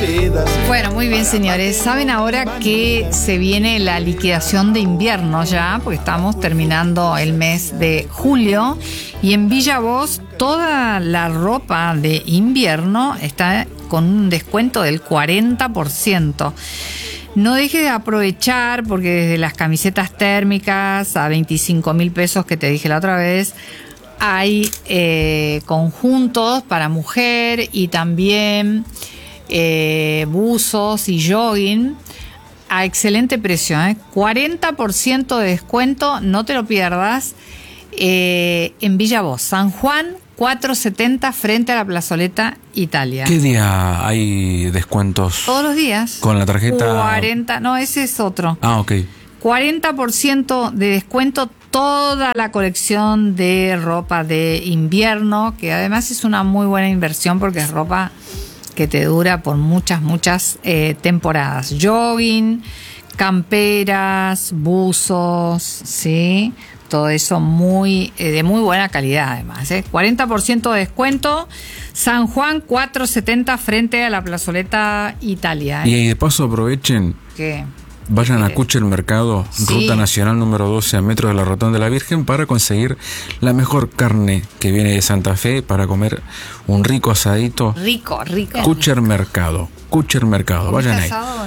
Bueno, muy bien, señores. Saben ahora que se viene la liquidación de invierno ya, porque estamos terminando el mes de julio, y en Villa Voz toda la ropa de invierno está con un descuento del 40%. No deje de aprovechar, porque desde las camisetas térmicas a 25.000 pesos que te dije la otra vez, hay conjuntos para mujer y también buzos y jogging a excelente precio, 40% de descuento, no te lo pierdas, en Villa Voz, San Juan 470 frente a la Plazoleta Italia. ¿Qué día hay descuentos? Todos los días. Con la tarjeta 40, no, ese es otro. Ah, ok. 40% de descuento toda la colección de ropa de invierno, que además es una muy buena inversión porque es ropa que te dura por muchas temporadas. Jogging, camperas, buzos, ¿sí? Todo eso de muy buena calidad además, 40% de descuento. San Juan 470 frente a la Plazoleta Italia. Y de paso aprovechen. ¿Qué? Vayan a Kucher Mercado, sí. Ruta Nacional número 12 a metros de la Rotonda de la Virgen, para conseguir la mejor carne que viene de Santa Fe para comer un rico asadito. Rico. Kucher Mercado. Vayan ahí. Asado,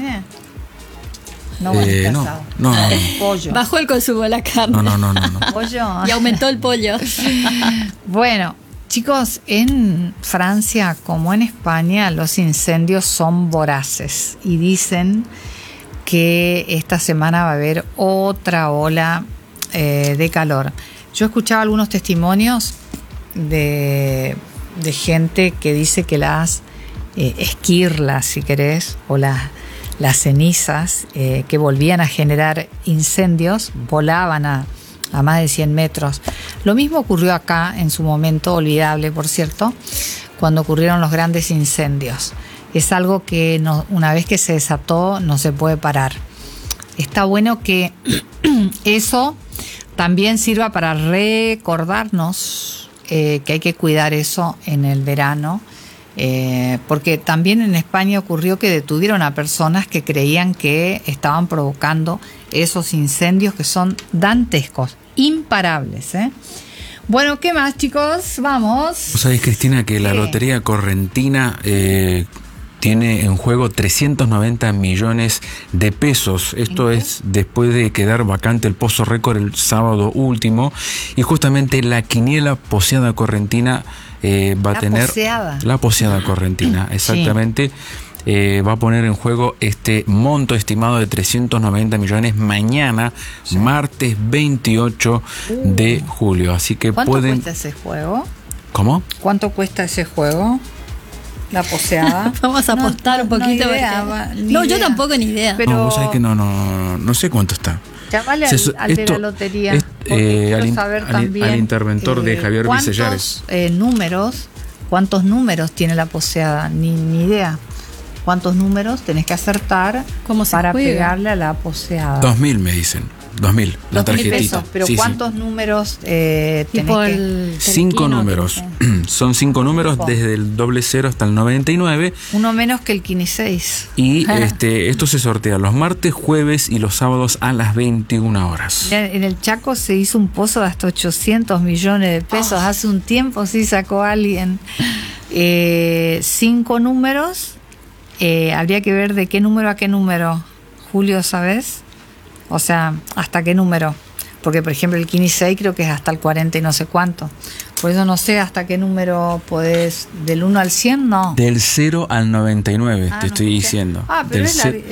No. Pollo. Bajó el consumo de la carne. No. Pollo. Y aumentó el pollo. Bueno, chicos, en Francia como en España los incendios son voraces y dicen que esta semana va a haber otra ola de calor. Yo escuchaba algunos testimonios de gente que dice que las esquirlas, si querés, o las cenizas que volvían a generar incendios volaban a más de 100 metros. Lo mismo ocurrió acá en su momento, olvidable por cierto, cuando ocurrieron los grandes incendios. Es algo que una vez que se desató no se puede parar. Está bueno que eso también sirva para recordarnos que hay que cuidar eso en el verano, porque también en España ocurrió que detuvieron a personas que creían que estaban provocando esos incendios que son dantescos, imparables. Bueno, ¿qué más, chicos? Vamos. ¿Vos sabés, Cristina, que la Lotería Correntina tiene en juego 390 millones de pesos? Esto es después de quedar vacante el pozo récord el sábado último, y justamente la quiniela Poseada Correntina va a tener... La Poseada Correntina, exactamente. Sí. Va a poner en juego este monto estimado de 390 millones mañana, sí, martes 28 de julio. Así que ¿cuánto cuesta ese juego? ¿Cómo? ¿Cuánto cuesta ese juego? La Poseada. Vamos a apostar un poquito. Yo tampoco ni idea. Pero... No, vos sabés que no sé cuánto está. Llamale al de la lotería. Al interventor de Javier Vicellares. ¿Cuántos números tiene la Poseada? Ni idea. ¿Cuántos números tenés que acertar para pegarle a la Poseada? 2.000 me dicen. 2.000, la tarjetita. Pesos, pero sí, ¿cuántos números tenés que...? 5 números. Son 5 números desde el 00 hasta el 99. Uno menos que el 15. Y esto se sortea los martes, jueves y los sábados a las 21 horas. En el Chaco se hizo un pozo de hasta 800 millones de pesos. Hace un tiempo sí sacó alguien 5 números. Habría que ver de qué número a qué número. Julio, ¿sabes? O sea, ¿hasta qué número? Porque, por ejemplo, el 15 creo que es hasta el 40 y no sé cuánto. Por eso no sé hasta qué número podés... ¿Del 1 al 100? No. Del 0 al 99, te estoy diciendo. Pero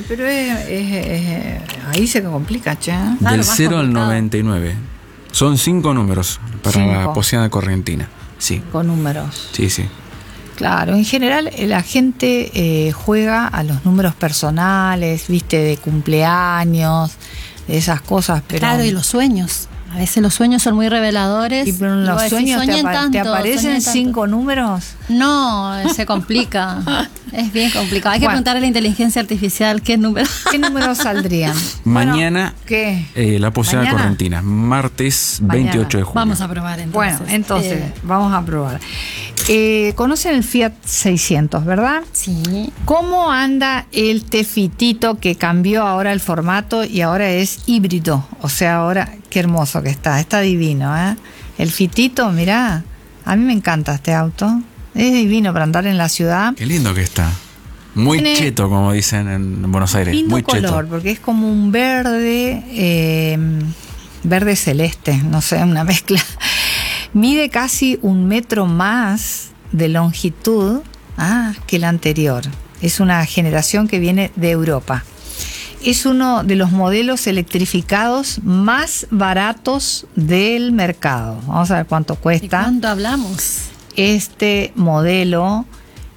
ahí se complica, che. Del 0 al 99. Son 5 números para la Poseada Correntina. Sí. 5 números. Sí. Claro, en general la gente juega a los números personales, viste, de cumpleaños, de esas cosas. Pero... Claro, y los sueños. A veces los sueños son muy reveladores. ¿Y pero en los sueños te aparecen 5 números? No, se complica. Es bien complicado. Hay que preguntarle a la inteligencia artificial qué números saldrían. Mañana, ¿qué? La Poseada Correntina, martes 28 de julio. Vamos a probar entonces. Bueno, entonces vamos a probar. Conocen el Fiat 600, ¿verdad? Sí. ¿Cómo anda el Tefitito que cambió ahora el formato y ahora es híbrido? O sea, ahora, qué hermoso que está divino, ¿eh? El Fitito, mirá, a mí me encanta este auto. Es divino para andar en la ciudad. Qué lindo que está. Muy cheto, como dicen en Buenos Aires. Lindo muy color, cheto. porque es como un verde, verde celeste, no sé, una mezcla. Mide casi 1 metro más de longitud que el anterior. Es una generación que viene de Europa. Es uno de los modelos electrificados más baratos del mercado. Vamos a ver cuánto cuesta. ¿De cuánto hablamos? Este modelo,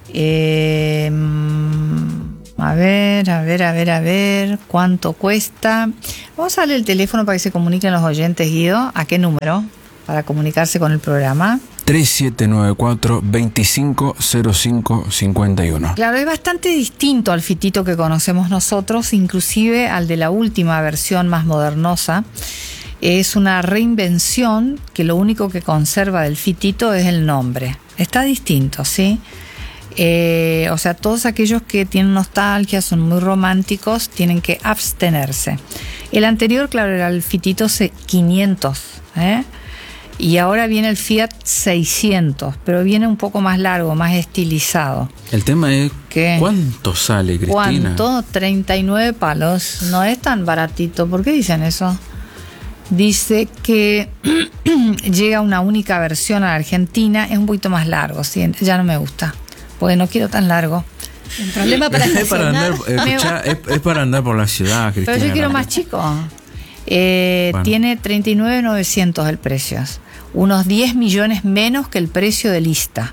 a ver, cuánto cuesta. Vamos a darle el teléfono para que se comuniquen los oyentes, Guido. ¿A qué número? Para comunicarse con el programa. 3794-250551. Claro, es bastante distinto al Fitito que conocemos nosotros, inclusive al de la última versión más modernosa. Es una reinvención que lo único que conserva del Fitito es el nombre. Está distinto, ¿sí? O sea, todos aquellos que tienen nostalgia, son muy románticos, tienen que abstenerse. El anterior, claro, era el Fitito 500, ¿eh? Y ahora viene el Fiat 600, pero viene un poco más largo, más estilizado. El tema es, ¿qué? ¿Cuánto sale, Cristina? ¿Cuánto? 39 palos. No es tan baratito. ¿Por qué dicen eso? Dice que llega una única versión a la Argentina, es un poquito más largo, ¿sí? Ya no me gusta, porque no quiero tan largo. El problema para es para andar, estacionar. es para andar por la ciudad, Cristina. Pero yo quiero más chico. Bueno. Tiene 39.900 el precio, unos 10 millones menos que el precio de lista.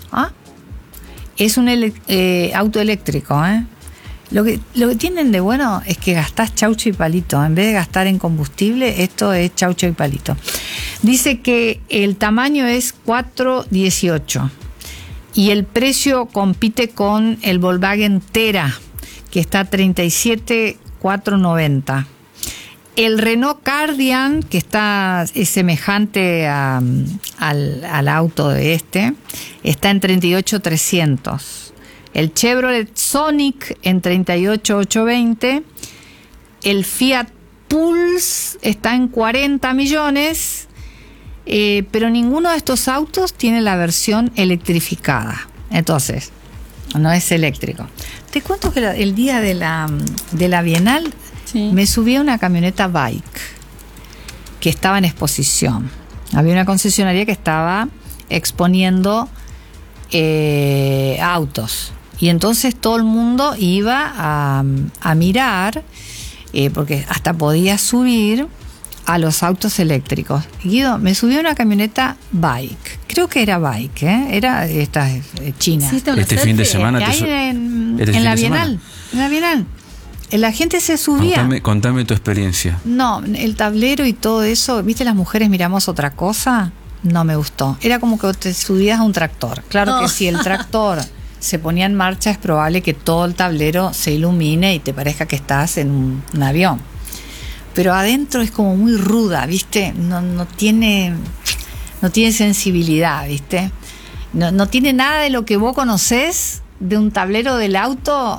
Es un auto eléctrico, ¿eh? Lo que tienen de bueno es que gastás chaucho y palito. En vez de gastar en combustible, esto es chaucho y palito. Dice que el tamaño es 418 y el precio compite con el Volkswagen Tera, que está a 37.490. El Renault Kardian, que es semejante al auto de está en 38.300. El Chevrolet Sonic en 38.820. El Fiat Pulse está en 40 millones. Pero ninguno de estos autos tiene la versión electrificada. Entonces, no es eléctrico. Te cuento que el día de la Bienal, sí, me subí a una camioneta bike que estaba en exposición. Había una concesionaria que estaba exponiendo autos. Y entonces todo el mundo iba a mirar, porque hasta podía subir a los autos eléctricos. Guido, me subí a una camioneta bike. Creo que era bike, era esta china. Sí, este fin de semana en la Bienal. En la Bienal. La gente se subía. Contame tu experiencia. No, el tablero y todo eso, ¿viste? Las mujeres miramos otra cosa. No me gustó. Era como que te subías a un tractor. Claro que si el tractor se ponía en marcha, es probable que todo el tablero se ilumine y te parezca que estás en un avión. Pero adentro es como muy ruda, ¿viste? No tiene sensibilidad, ¿viste? No tiene nada de lo que vos conocés de un tablero del auto,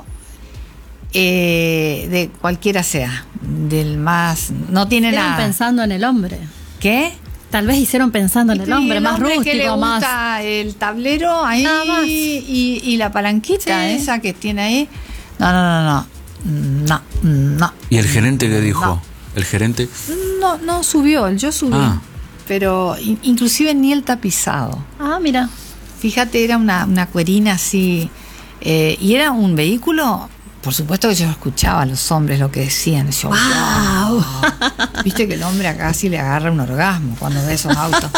de cualquiera sea, del más... No tiene nada. Hicieron pensando en el hombre. ¿Qué? Tal vez hicieron pensando en el hombre, más rústico, que le más... gusta el tablero ahí y la palanquita, sí, esa que tiene ahí. No. ¿Y el gerente qué dijo? No. ¿El gerente? No subió, yo subí. Pero inclusive ni el tapizado. Mira. Fíjate, era una cuerina así. Y era un vehículo. Por supuesto que yo escuchaba a los hombres lo que decían. Yo, wow. Viste que el hombre acá sí le agarra un orgasmo cuando ve esos autos.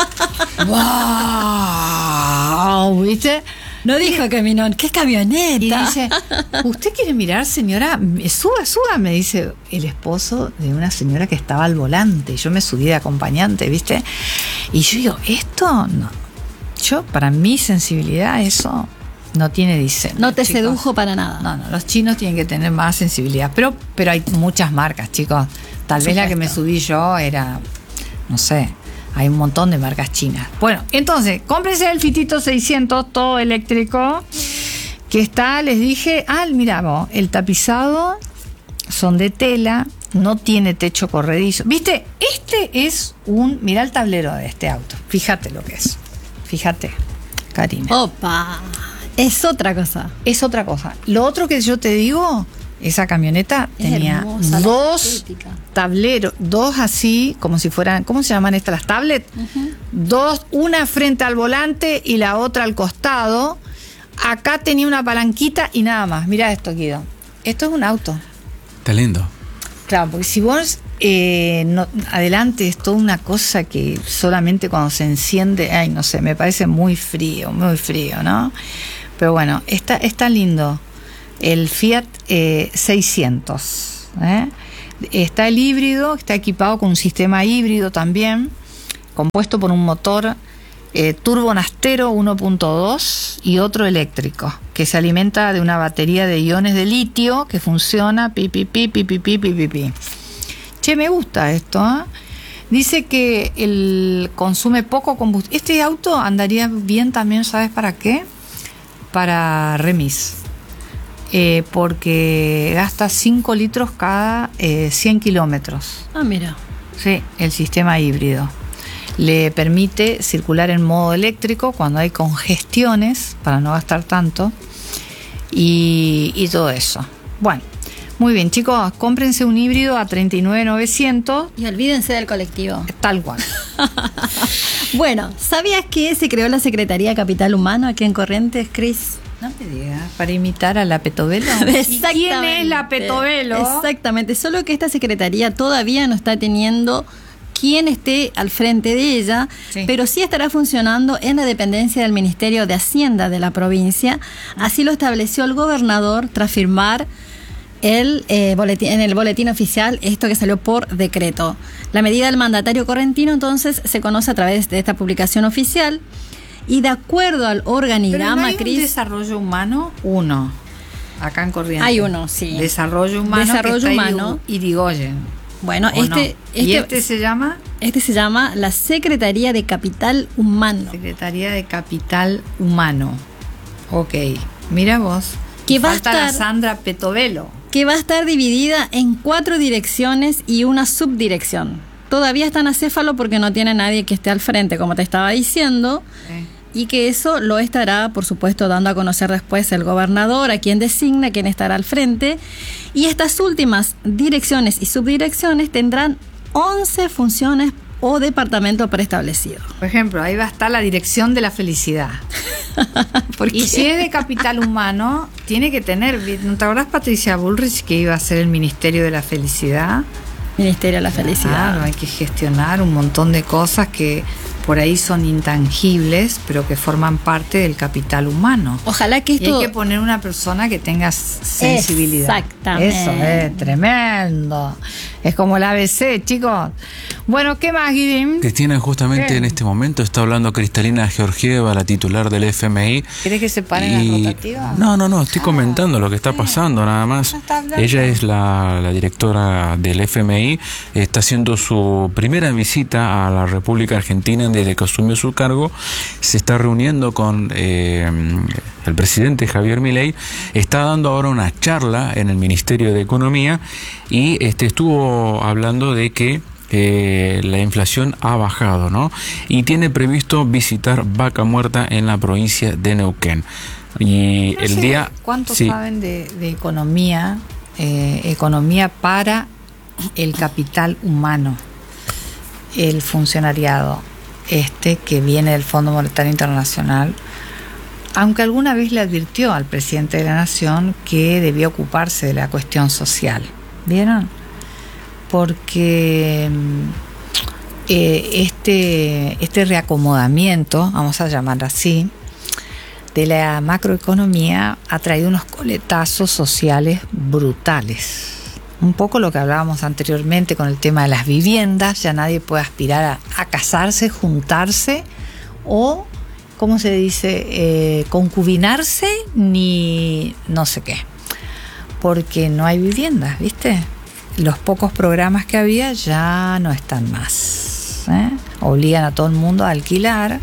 ¡Wow! ¿Viste? No dijo que Minón, ¿qué camioneta? Y dice, ¿usted quiere mirar, señora? Suba, me dice el esposo de una señora que estaba al volante. Yo me subí de acompañante, ¿viste? Y yo digo, esto no. Para mi sensibilidad, eso no tiene diseño. No te chicos. Sedujo para nada. No, los chinos tienen que tener más sensibilidad. Pero hay muchas marcas, chicos. Tal vez la que me subí yo era, no sé, Hay un montón de marcas chinas. Bueno, entonces, cómprense el Fitito 600, todo eléctrico, que está, les dije, mira vos, el tapizado son de tela, no tiene techo corredizo. ¿Viste? Mirá el tablero de este auto. Fíjate lo que es. Fíjate, Karina. ¡Opa! Es otra cosa. Es otra cosa. Lo otro que yo te digo, esa camioneta tenía dos tableros, dos así, como si fueran, ¿cómo se llaman estas? Las tablets. Dos, una frente al volante y la otra al costado. Acá tenía una palanquita y nada más. Mira esto, Guido. Esto es un auto. Está lindo. Claro, porque si vos adelante es toda una cosa que solamente cuando se enciende, no sé, me parece muy frío, ¿no? Pero bueno, está lindo. El Fiat 600. Está el híbrido, está equipado con un sistema híbrido también, compuesto por un motor turbo Nastero 1.2 y otro eléctrico, que se alimenta de una batería de iones de litio que funciona pi. Che, me gusta esto, ¿eh? Dice que consume poco combustible. Este auto andaría bien también, ¿sabes para qué? Para remis. Porque gasta 5 litros cada 100 kilómetros. Mira. Sí, el sistema híbrido. Le permite circular en modo eléctrico cuando hay congestiones, para no gastar tanto, y todo eso. Bueno, muy bien, chicos, cómprense un híbrido a 39.900. Y olvídense del colectivo. Tal cual. Bueno, ¿sabías que se creó la Secretaría de Capital Humano aquí en Corrientes, Cris? No me digas, para imitar a la Petovelo. ¿Y quién es la Petovelo? Exactamente, solo que esta secretaría todavía no está teniendo quien esté al frente de ella, sí, pero sí estará funcionando en la dependencia del Ministerio de Hacienda de la provincia. Así lo estableció el gobernador tras firmar en el boletín oficial esto que salió por decreto. La medida del mandatario correntino entonces se conoce a través de esta publicación oficial y de acuerdo al organigrama, ¿Pero no hay un desarrollo humano? Uno, acá en Corrientes. Hay uno, sí. Desarrollo humano, que está Irigoyen. Bueno, ¿Y este se llama? Este se llama la Secretaría de Capital Humano. Secretaría de Capital Humano. Ok, mira vos. Que va falta a estar, la Sandra Petovelo. Que va a estar dividida en 4 direcciones y una subdirección. Todavía están acéfalo porque no tiene nadie que esté al frente, como te estaba diciendo. Y que eso lo estará, por supuesto, dando a conocer después el gobernador, a quien designa, quien estará al frente. Y estas últimas direcciones y subdirecciones tendrán 11 funciones o departamentos preestablecidos. Por ejemplo, ahí va a estar la dirección de la felicidad. Y si es de Capital Humano, tiene que tener... ¿No te acordás, Patricia Bullrich, que iba a ser el Ministerio de la Felicidad? Ministerio de la Felicidad. Claro, hay que gestionar un montón de cosas que por ahí son intangibles, pero que forman parte del capital humano. Ojalá que esto... Y hay que poner una persona que tenga sensibilidad. Exactamente. Eso es tremendo. Es como el ABC, chicos. Bueno, ¿qué más, Guidim? Cristina, justamente en este momento está hablando Cristalina Georgieva, la titular del FMI. ¿Querés que se paren las rotativas? No, estoy comentando lo que está pasando, nada más. Ella es la directora del FMI, está haciendo su primera visita a la República Argentina desde que asumió su cargo. Se está reuniendo con el presidente Javier Milei, está dando ahora una charla en el Ministerio de Economía y estuvo hablando de que la inflación ha bajado, ¿no? Y tiene previsto visitar Vaca Muerta en la provincia de Neuquén. Y no sé ¿cuánto saben de economía? Economía para el capital humano, el funcionariado que viene del Fondo Monetario Internacional, aunque alguna vez le advirtió al presidente de la Nación que debía ocuparse de la cuestión social. ¿Vieron? Porque este reacomodamiento, vamos a llamar así, de la macroeconomía ha traído unos coletazos sociales brutales. Un poco lo que hablábamos anteriormente con el tema de las viviendas. Ya nadie puede aspirar a casarse, juntarse o, ¿cómo se dice? Concubinarse ni no sé qué, porque no hay viviendas, ¿viste? Los pocos programas que había ya no están más, obligan a todo el mundo a alquilar.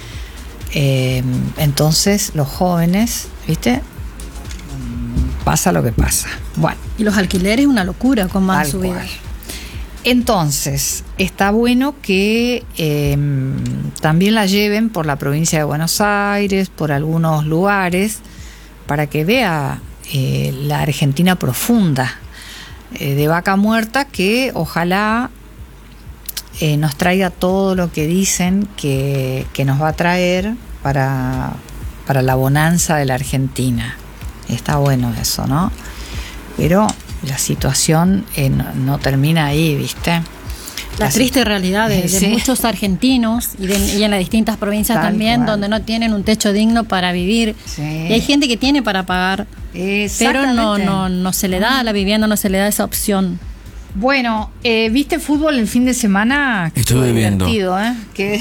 Entonces los jóvenes, ¿viste? Pasa lo que pasa. Bueno. Y los alquileres una locura con más subidas. Entonces, está bueno que también la lleven por la provincia de Buenos Aires, por algunos lugares, para que vea la Argentina profunda de Vaca Muerta, que ojalá nos traiga todo lo que dicen que nos va a traer para la bonanza de la Argentina. Está bueno eso, ¿no? Pero la situación no termina ahí, ¿viste? La triste realidad de muchos argentinos y en las distintas provincias también, donde no tienen un techo digno para vivir. Sí. Y hay gente que tiene para pagar, pero no se le da a la vivienda, no se le da esa opción. Bueno, ¿viste fútbol el fin de semana? Estuve viendo. Divertido, ¿eh?